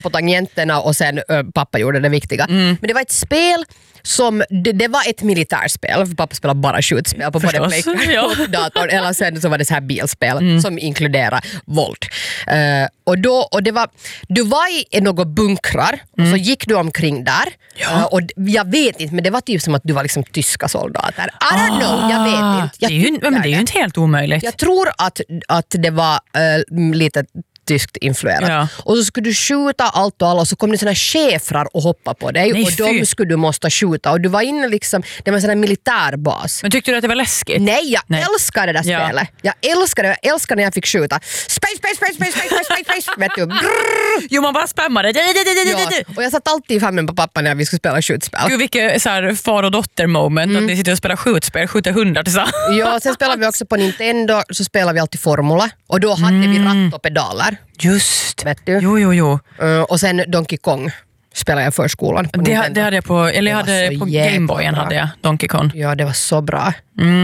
på tangenterna och sen pappa gjorde det viktiga. Men det var ett spel som, det var ett militärspel, för pappa spelade bara skjutspel på både Playcard och datorn, eller sen så var det så här bilspel som inkluderar våld. Och det var, du var i några bunkrar och så gick du omkring där och jag vet inte, men det var typ som att du var liksom tyska soldater. I don't know, jag vet inte. Men det är ju inte helt omöjligt. Jag tror att det var lite tyskt influerat. Ja. Och så skulle du skjuta allt och alla och så kom det såna schäfrar och hoppa på dig. Nej, och de skulle du måste skjuta. Och du var inne liksom, det var en sån här militärbas. Men tyckte du att det var läskigt? Nej, jag älskar det där spelet. Jag älskar när jag fick skjuta. Space. Vet du? Jo, man bara spammade. Ja. Och jag satt alltid i famnen på pappa när vi skulle spela skjutspel. Gud, vilket så här far och dotter moment att ni sitter och spelar skjutspel, skjuter hundar tillsammans. Ja, sen spelade vi också på Nintendo, så spelade vi alltid Formula. Och då hade vi ratt och pedaler. Just. Vet du? Jo. Och sen Donkey Kong spelade jag i förskolan. Det hade jag på, eller jag hade på Gameboyen hade jag Donkey Kong. Ja, det var så bra.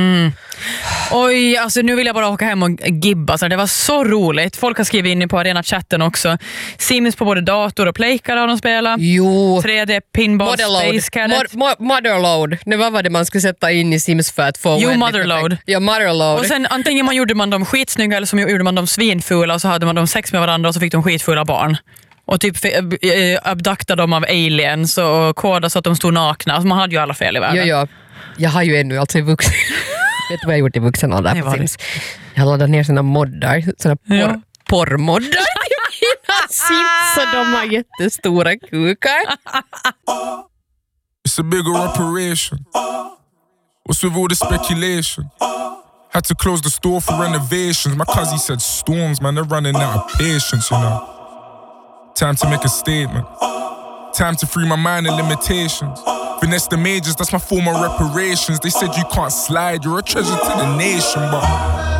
Oj, alltså nu vill jag bara åka hem och gibba. Så det var så roligt. Folk har skrivit in på Arena-chatten också. Sims på både dator och Playcard har de spelat. Jo. 3D Pinball Space Cadet. Motherload. Det var vad det man skulle sätta in i Sims för att få... Jo, Motherload. Ja, Motherload. Och sen antingen gjorde man dem skitsnygga eller så gjorde man dem svinfula och så hade man dem sex med varandra och så fick de skitfula barn. Och typ abduktade dem av aliens och kodade så att de stod nakna. Alltså man hade ju alla fel i världen. Ja. Jag har ju ännu alltså i vuxen... Vet du vad jag gjort i vuxen ålder på Sims? Jag laddade ner såna moddar. Såna porrmoddar. Sims, så de har jättestora kukar. It's a bigger operation. What's with all the speculation? Had to close the store for renovations. My cousin said storms, man, they're running out of patience, you know. Time to make a statement. Time to free my mind and limitations. Finesse the majors, that's my form of reparations. They said you can't slide, you're a treasure to the nation, but